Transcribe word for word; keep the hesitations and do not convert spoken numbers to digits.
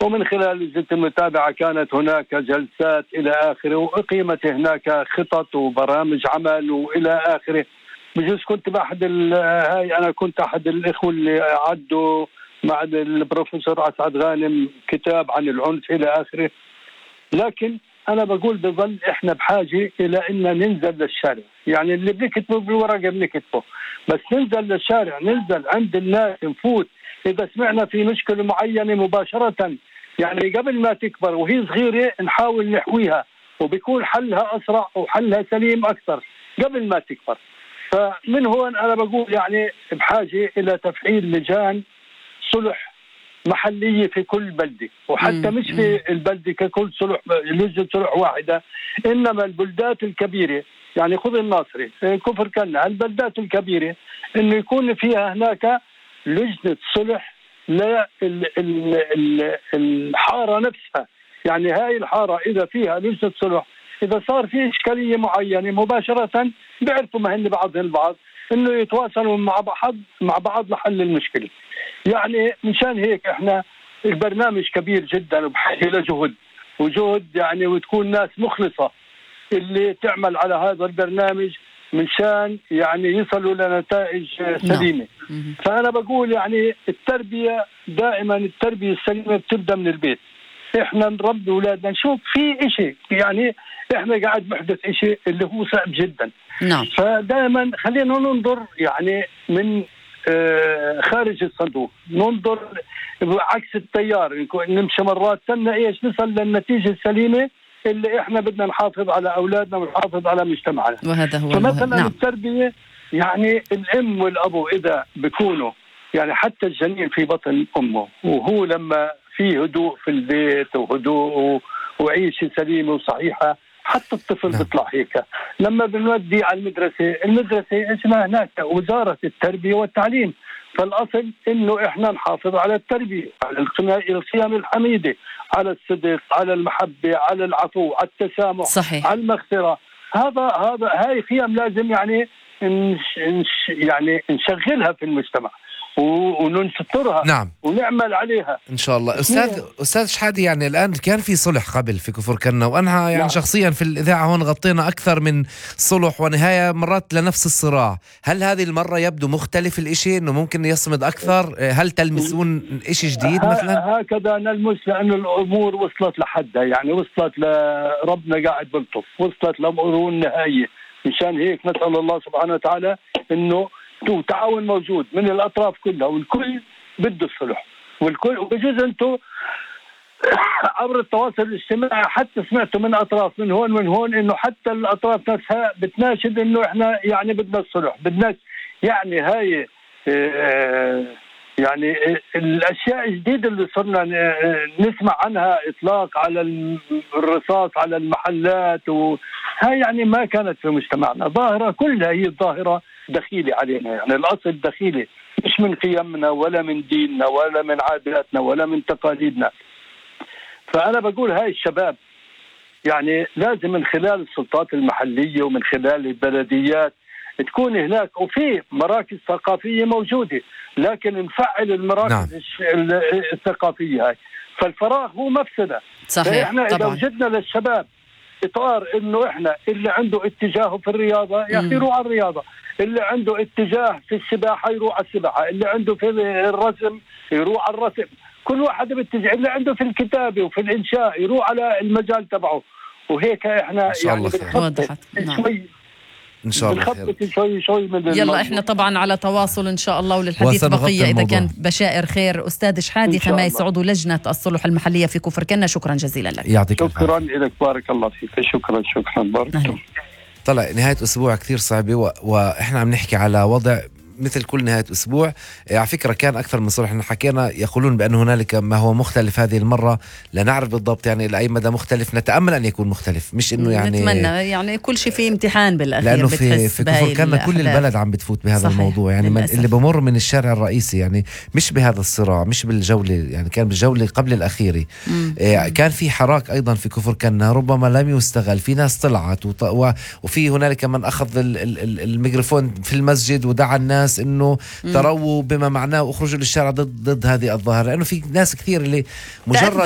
ومن خلال لجنة المتابعة كانت هناك جلسات إلى آخره، وأقيمت هناك خطط وبرامج عمل وإلى آخره. بجوز كنت بأحد هاي أنا كنت أحد الإخوة اللي عدوا مع البروفيسور أسعد غانم كتاب عن العنف إلى آخره. لكن أنا بقول بظل إحنا بحاجة إلى أن ننزل للشارع، يعني اللي بنكتبه بالورقة بنكتبه، بس ننزل للشارع، ننزل عند الناس، نفوت. إذا سمعنا في مشكلة معينة مباشرة، يعني قبل ما تكبر وهي صغيرة نحاول نحويها، وبيكون حلها أسرع وحلها سليم أكثر قبل ما تكبر. فمن هون أنا بقول يعني بحاجة إلى تفعيل لجان صلح محلية في كل بلدة، وحتى مش في البلدة ككل صلح لجنة صلح واحدة، إنما البلدات الكبيرة، يعني خذ الناصري، كفر كنا، البلدات الكبيرة إنه يكون فيها هناك لجنة صلح للحارة نفسها. يعني هاي الحارة إذا فيها لجنة صلح، إذا صار في إشكالية معينة مباشرة بيعرفوا ما هن بعضهم البعض إنه يتواصلوا مع بعض مع بعض لحل المشكلة. يعني مشان هيك إحنا البرنامج كبير جدا وبحاجة لجهد وجهد يعني، وتكون ناس مخلصة اللي تعمل على هذا البرنامج منشان يعني يصلوا لنتائج سليمة. فأنا بقول يعني التربية دائما، التربية السليمة بتبدأ من البيت. إحنا نربي أولادنا، نشوف في إشي يعني إحنا قاعد محدث إشي اللي هو صعب جدا. نعم. فدائما خلينا ننظر يعني من آه خارج الصندوق، ننظر عكس التيار، نمشي مرات سنة إيش نصل للنتيجة السليمة اللي إحنا بدنا نحافظ على أولادنا ونحافظ على مجتمعنا. وهذا هو فمثلا نعم. التربية يعني الأم والأبو إذا بيكونوا يعني حتى الجنين في بطن أمه، وهو لما في هدوء في البيت وهدوء وعيشة سليمة وصحيحة، حتى الطفل نعم. بيطلع هيك. لما بنودي على المدرسة، المدرسة اسمها هناك وزارة التربية والتعليم، فالأصل إنه إحنا نحافظ على التربية، على القيم الحميدة، على الصدق، على المحبة، على العفو، على التسامح، صحيح. على المغفرة. هذا هذا هاي قيم لازم يعني نش نش يعني نشغلها في المجتمع وننشطرها نعم. ونعمل عليها إن شاء الله. أستاذ أستاذ شحادة، يعني الآن كان في صلح قبل في كفر كنا، وأنا يعني نعم. شخصيا في الإذاعة هون غطينا أكثر من صلح ونهاية مرات لنفس الصراع. هل هذه المرة يبدو مختلف الإشي، إنه ممكن يصمد أكثر؟ هل تلمسون إشي جديد مثلا؟ هكذا نلمس، لأن الأمور وصلت لحدها، يعني وصلت لربنا قاعد بلطف، وصلت لأمور النهاية. مشان هيك نسأل الله سبحانه وتعالى إنه تعاون موجود من الأطراف كلها، والكل بده الصلح، والكل وبجوز أنتم عبر التواصل الاجتماعي حتى سمعتوا من أطراف من هون من هون إنه حتى الأطراف نفسها بتناشد إنه إحنا يعني بدنا الصلح، بدنا يعني هاي يعني الأشياء الجديدة اللي صرنا نسمع عنها، إطلاق على الرصاص على المحلات، وهاي يعني ما كانت في مجتمعنا. ظاهرة كلها هي ظاهرة دخيلة علينا، يعني الأصل دخيلة، مش من قيمنا ولا من ديننا ولا من عاداتنا ولا من تقاليدنا. فأنا بقول هاي الشباب يعني لازم من خلال السلطات المحلية ومن خلال البلديات تكون هناك، وفي مراكز ثقافية موجودة، لكن نفعل المراكز نعم. الثقافية هاي. فالفراغ هو مفسدة. صحيح. فإحنا إذا طبعا. وجدنا للشباب إطار إنه إحنا اللي عنده اتجاهه في الرياضة يروح على الرياضة، اللي عنده اتجاه في السباحة يروح على السباحة، اللي عنده في الرسم يروح على الرسم، كل واحد باتجاه، اللي عنده في الكتابة وفي الإنشاء يروح على المجال تبعه. وهيك إحنا يعني بنخطط شوي إن شاء الله خير. شوي شوي من يلا الموضوع. إحنا طبعا على تواصل إن شاء الله، وللحديث بقية إذا كان بشائر خير. أستاذ شحادة خميس، عضو لجنة الصلح المحلية في كفر كنا، شكرا جزيلا لك. يعطيك شكرا لك، بارك الله فيك. شكرا شكرا بارك. طلع نهاية أسبوع كثير صعبة، و... وإحنا عم نحكي على وضع مثل كل نهاية أسبوع. على فكرة كان أكثر من صلح، احنا حكينا يقولون بأن هنالك ما هو مختلف هذه المرة، لا نعرف بالضبط يعني إلى أي مدى مختلف، نتأمل أن يكون مختلف، مش إنه يعني نتمنى يعني كل شيء فيه امتحان بالأخير، لأنه في في كفر كنا كل البلد عم بتفوت بهذا صحيح. الموضوع يعني من اللي بمر من الشارع الرئيسي، يعني مش بهذا الصراع، مش بالجولة، يعني كان بالجولة قبل الأخيرة إيه كان في حراك أيضا في كفر كنا ربما لم يستغل، في ناس طلعت وط... و... وفي هنالك من أخذ ال... ال... الميكروفون في المسجد ودعا الناس إنه ترووا بما معناه واخرجوا للشارع ضد ضد هذه الظاهرة، لأنه في ناس كثير اللي مجرد